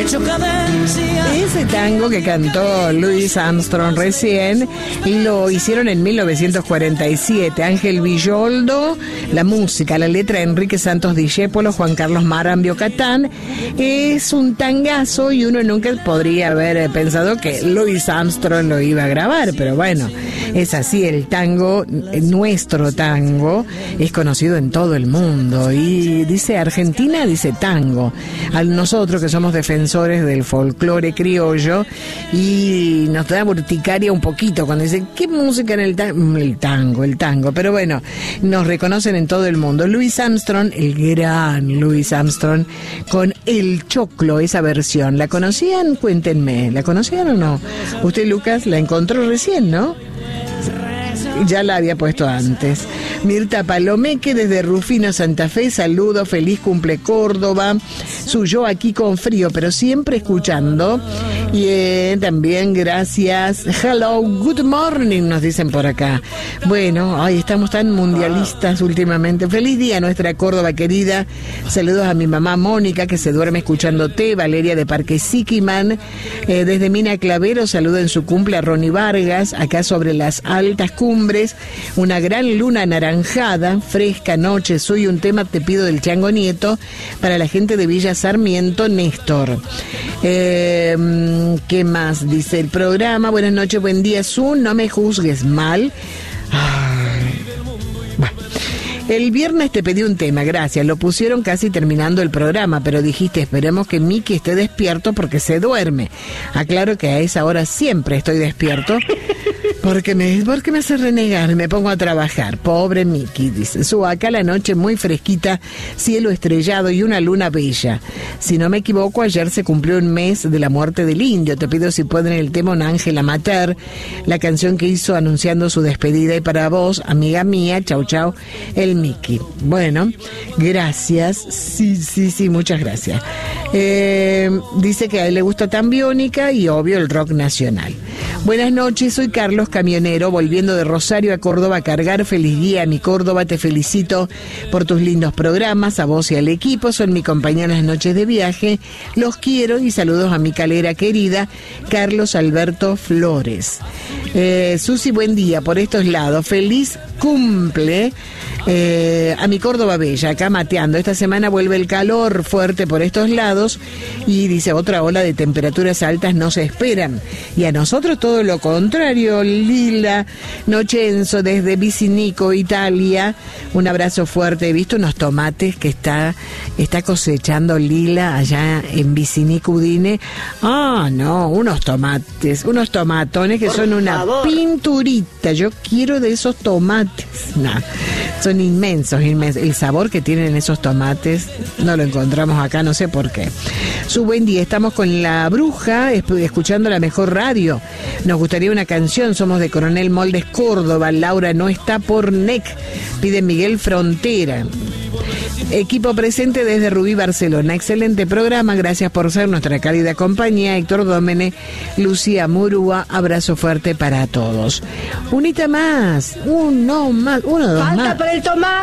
Ese tango que cantó Louis Armstrong recién lo hicieron en 1947. Ángel Villoldo, la música, la letra Enrique Santos Discépolo, Juan Carlos Marambio Catán. Es un tangazo y uno nunca podría haber pensado que Louis Armstrong lo iba a grabar, pero bueno, es así. El tango, nuestro tango, es conocido en todo el mundo y dice Argentina, dice tango. A nosotros que somos defensores del folclore criollo y nos da urticaria un poquito cuando dicen ¿qué música en el tango? El tango, pero bueno, nos reconocen en todo el mundo. Louis Armstrong, el gran Louis Armstrong, con El Choclo, esa versión. ¿La conocían? Cuéntenme, ¿la conocían o no? Usted, Lucas, la encontró recién, ¿no? Ya la había puesto antes. Mirta Palomeque desde Rufino, Santa Fe, saludo, feliz cumple Córdoba. Suyo aquí con frío, pero siempre escuchando. Y también gracias. Hello, good morning, nos dicen por acá. Bueno, ay, estamos tan mundialistas últimamente. Feliz día, nuestra Córdoba querida. Saludos a mi mamá Mónica, que se duerme escuchándote. Valeria de Parque Siquiman. Desde Mina Clavero, saludo en su cumple a Ronnie Vargas, acá sobre las altas cumbres. Una gran luna anaranjada, fresca noche, soy un tema, te pido del Chango Nieto, para la gente de Villa Sarmiento, Néstor. ¿Qué más dice el programa? Buenas noches, buen día, no me juzgues mal. Bueno. El viernes te pedí un tema, gracias, lo pusieron casi terminando el programa, pero dijiste, esperemos que Miki esté despierto porque se duerme. Aclaro que a esa hora siempre estoy despierto. Porque me hace renegar, me pongo a trabajar. Pobre Miki, dice. Acá la noche muy fresquita, cielo estrellado y una luna bella. Si no me equivoco, ayer se cumplió un mes de la muerte del indio. Te pido si pueden el tema Un Ángel Amateur, la canción que hizo anunciando su despedida. Y para vos, amiga mía, chau chau, el Miki. Bueno, gracias. Sí, muchas gracias. Dice que a él le gusta Tambiónica y obvio el rock nacional. Buenas noches, soy Carlos Camionero, volviendo de Rosario a Córdoba a cargar. Feliz día, mi Córdoba, te felicito por tus lindos programas, a vos y al equipo, son mi compañía en las noches de viaje, los quiero y saludos a mi calera querida, Carlos Alberto Flores. Susi, buen día por estos lados, feliz cumple a mi Córdoba bella, acá mateando. Esta semana vuelve el calor fuerte por estos lados y dice otra ola de temperaturas altas no se esperan, y a nosotros todo lo contrario. Lila Nochenzo desde Vicinico, Italia, un abrazo fuerte. He visto unos tomates que está cosechando Lila allá en Vicinico, Udine. No, unos tomatones que son una pinturita. Yo quiero de esos tomates. Son inmensos. El sabor que tienen esos tomates no lo encontramos acá, no sé por qué. Su buen día, estamos con La Bruja, escuchando la mejor radio. Nos gustaría una canción, somos de Coronel Moldes, Córdoba. Laura no está por NEC, pide Miguel Frontera. Equipo presente desde Rubí, Barcelona. Excelente programa, gracias por ser nuestra cálida compañía. Héctor Dómene, Lucía Murúa, abrazo fuerte para todos. Unita más, uno más, uno, dos más. Falta para el tomate.